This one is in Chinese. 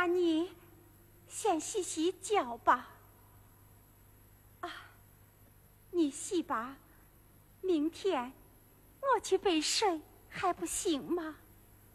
那你先洗洗脚吧。啊，你洗吧，明天我去背水还不行吗？